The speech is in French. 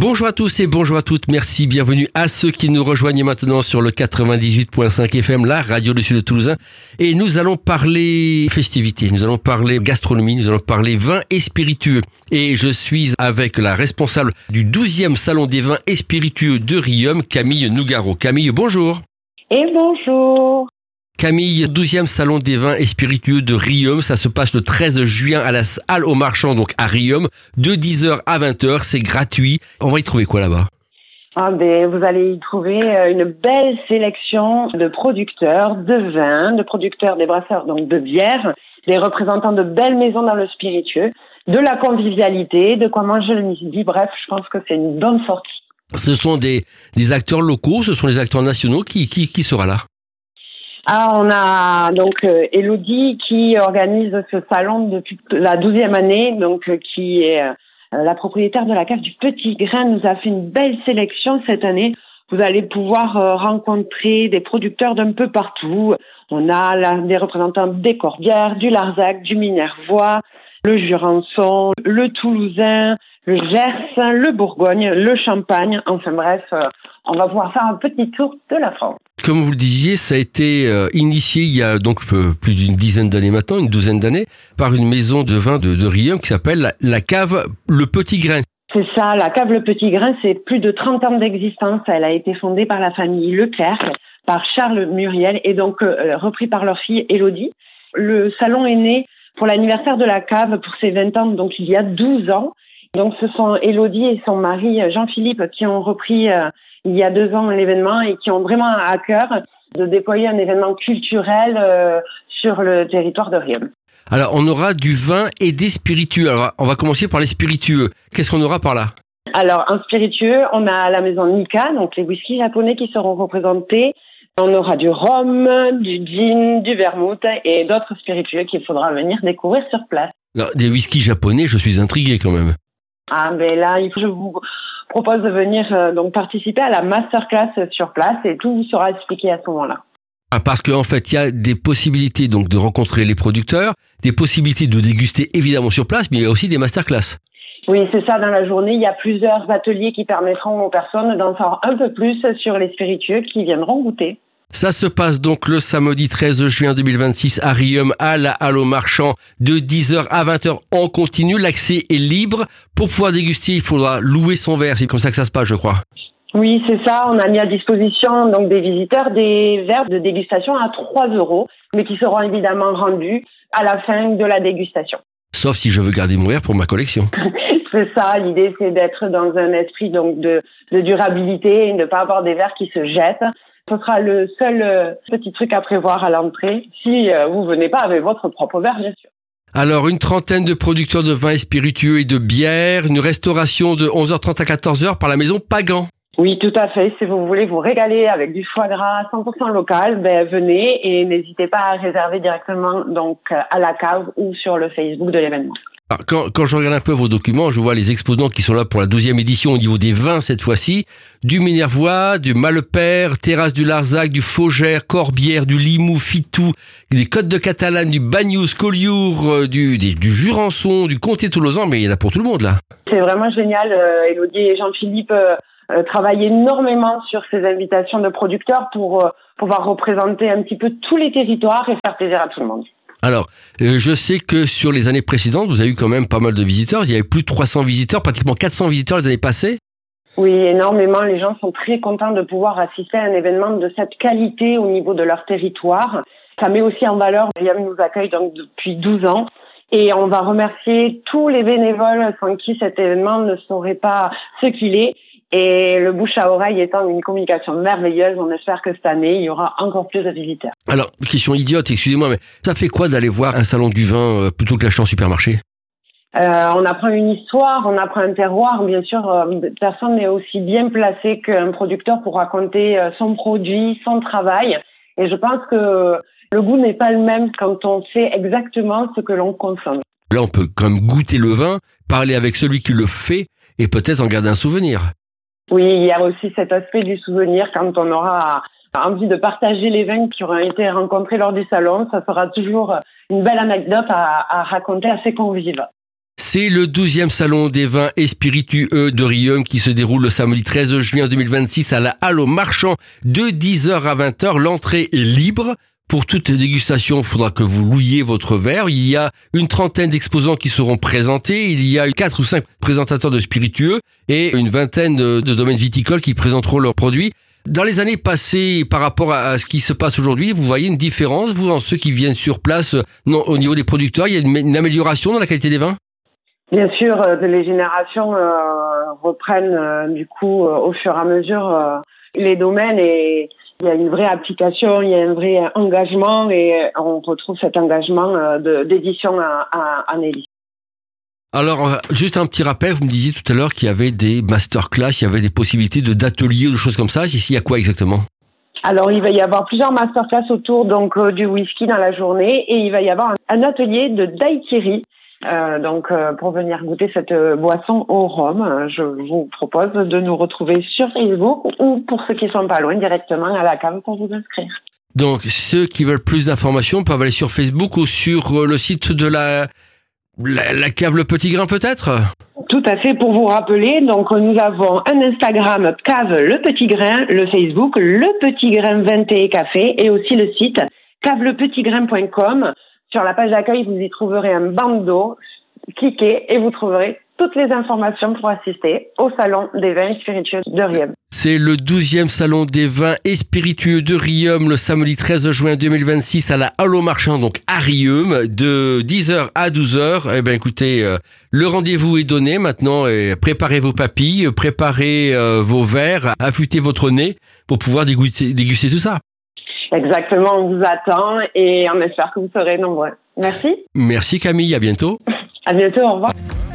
Bonjour à tous et bonjour à toutes, merci, bienvenue à ceux qui nous rejoignent maintenant sur le 98.5 FM, la radio du Sud de Toulousain. Et nous allons parler festivités, nous allons parler gastronomie, nous allons parler vin et spiritueux. Et je suis avec la responsable du 12e Salon des vins et spiritueux de Riom, Camille Nougaro. Camille, bonjour. Et bonjour. Camille, 12e Salon des vins et spiritueux de Riom, ça se passe le 13 juin à la Halle aux Marchands, donc à Riom, de 10h à 20h, c'est gratuit. On va y trouver quoi là-bas ? Vous allez y trouver une belle sélection de producteurs de vins, de producteurs des brasseurs, donc de bière, des représentants de belles maisons dans le spiritueux, de la convivialité, de quoi manger le midi. Bref, je pense que c'est une bonne sortie. Ce sont des acteurs locaux, ce sont des acteurs nationaux, qui sera là ? On a donc Elodie qui organise ce salon depuis la 12e année, donc qui est la propriétaire de la cave du Petit Grain, nous a fait une belle sélection cette année. Vous allez pouvoir rencontrer des producteurs d'un peu partout. On a des représentants des Corbières, du Larzac, du Minervois, le Jurançon, le Toulousain, le Gers, le Bourgogne, le Champagne. Enfin bref, on va pouvoir faire un petit tour de la France. Comme vous le disiez, ça a été initié il y a donc plus d'une dizaine d'années maintenant, une douzaine d'années, par une maison de vin de Riom qui s'appelle la cave Le Petit Grain. C'est ça, la cave Le Petit Grain, c'est plus de 30 ans d'existence. Elle a été fondée par la famille Leclerc, par Charles Muriel et donc repris par leur fille Elodie. Le salon est né pour l'anniversaire de la cave pour ses 20 ans, donc il y a 12 ans. Donc ce sont Elodie et son mari Jean-Philippe qui ont repris il y a 2 ans l'événement et qui ont vraiment à cœur de déployer un événement culturel sur le territoire de Riom. Alors on aura du vin et des spiritueux. Alors on va commencer par les spiritueux. Qu'est-ce qu'on aura par là ? Alors en spiritueux, on a la maison Nika, donc les whiskies japonais qui seront représentés. On aura du rhum, du gin, du vermouth et d'autres spiritueux qu'il faudra venir découvrir sur place. Alors, des whiskies japonais, je suis intrigué quand même. Là, je vous propose de venir donc participer à la masterclass sur place et tout vous sera expliqué à ce moment-là. Parce qu'en fait, il y a des possibilités donc de rencontrer les producteurs, des possibilités de déguster évidemment sur place, mais il y a aussi des masterclass. Oui, c'est ça, dans la journée, il y a plusieurs ateliers qui permettront aux personnes d'en savoir un peu plus sur les spiritueux qui viendront goûter. Ça se passe donc le samedi 13 juin 2026 à Riom, à la Halle aux Marchands, de 10h à 20h en continu. L'accès est libre. Pour pouvoir déguster, il faudra louer son verre. C'est comme ça que ça se passe, je crois. Oui, c'est ça. On a mis à disposition donc des visiteurs des verres de dégustation à 3 €, mais qui seront évidemment rendus à la fin de la dégustation. Sauf si je veux garder mon verre pour ma collection. C'est ça, l'idée c'est d'être dans un esprit donc de durabilité et de ne pas avoir des verres qui se jettent. Ce sera le seul petit truc à prévoir à l'entrée, si vous venez pas avec votre propre verre, bien sûr. Alors, une trentaine de producteurs de vins et spiritueux et de bières, une restauration de 11h30 à 14h par la maison Pagan. Oui, tout à fait. Si vous voulez vous régaler avec du foie gras 100% local, venez et n'hésitez pas à réserver directement donc à la cave ou sur le Facebook de l'événement. Alors, quand je regarde un peu vos documents, je vois les exposants qui sont là pour la 12e édition au niveau des vins cette fois-ci. Du Minervois, du Malepère, Terrasse du Larzac, du Faugère, Corbière, du Limoux, Fitou, des Côtes de Catalane, du Bagnous, Collioure, du Jurançon, du Comté Tolosan, mais il y en a pour tout le monde là. C'est vraiment génial. Elodie et Jean-Philippe travaillent énormément sur ces invitations de producteurs pour pouvoir représenter un petit peu tous les territoires et faire plaisir à tout le monde. Alors, je sais que sur les années précédentes, vous avez eu quand même pas mal de visiteurs. Il y avait plus de 300 visiteurs, pratiquement 400 visiteurs les années passées. Oui, énormément. Les gens sont très contents de pouvoir assister à un événement de cette qualité au niveau de leur territoire. Ça met aussi en valeur, Riom nous accueille donc depuis 12 ans. Et on va remercier tous les bénévoles sans qui cet événement ne serait pas ce qu'il est. Et le bouche à oreille étant une communication merveilleuse, on espère que cette année, il y aura encore plus de visiteurs. Alors, question idiote, excusez-moi, mais ça fait quoi d'aller voir un salon du vin plutôt que l'acheter en supermarché ? On apprend une histoire, on apprend un terroir. Bien sûr, personne n'est aussi bien placé qu'un producteur pour raconter son produit, son travail. Et je pense que le goût n'est pas le même quand on sait exactement ce que l'on consomme. Là, on peut quand même goûter le vin, parler avec celui qui le fait et peut-être en garder un souvenir. Oui, il y a aussi cet aspect du souvenir quand on aura envie de partager les vins qui auront été rencontrés lors du salon. Ça sera toujours une belle anecdote à raconter à ses convives. C'est le 12e salon des vins et spiritueux de Riom qui se déroule le samedi 13 juin 2026 à la Halle aux Marchands de 10h à 20h. L'entrée est libre. Pour toute dégustation, il faudra que vous louiez votre verre. Il y a une trentaine d'exposants qui seront présentés. Il y a 4 ou 5 présentateurs de spiritueux et une vingtaine de domaines viticoles qui présenteront leurs produits. Dans les années passées, par rapport à ce qui se passe aujourd'hui, vous voyez une différence, vous, en ceux qui viennent sur place, non, au niveau des producteurs, il y a une amélioration dans la qualité des vins? Bien sûr, les générations reprennent du coup au fur et à mesure les domaines et il y a une vraie application, il y a un vrai engagement et on retrouve cet engagement d'édition à Nelly. Alors, juste un petit rappel, vous me disiez tout à l'heure qu'il y avait des masterclass, il y avait des possibilités d'ateliers ou de choses comme ça. Ici, il y a quoi exactement? Alors, il va y avoir plusieurs masterclass autour donc du whisky dans la journée et il va y avoir un atelier de daiquiri. Pour venir goûter cette boisson au rhum, je vous propose de nous retrouver sur Facebook ou pour ceux qui sont pas loin directement à la cave pour vous inscrire. Donc, ceux qui veulent plus d'informations peuvent aller sur Facebook ou sur le site de la cave Le Petit Grain peut-être? Tout à fait, pour vous rappeler, donc nous avons un Instagram cave Le Petit Grain, le Facebook Le Petit Grain 20 et Café et aussi le site cavelepetitgrain.com. Sur la page d'accueil, vous y trouverez un bandeau. Cliquez et vous trouverez toutes les informations pour assister au salon des vins et spiritueux de Riom. C'est le 12e salon des vins et spiritueux de Riom le samedi 13 juin 2026 à la Halle aux Marchands, donc à Riom, de 10h à 12h. Eh bien, écoutez, le rendez-vous est donné maintenant. Préparez vos papilles, préparez vos verres, affûtez votre nez pour pouvoir déguster tout ça. Exactement, on vous attend et on espère que vous serez nombreux. Merci. Merci Camille, à bientôt. À bientôt, au revoir.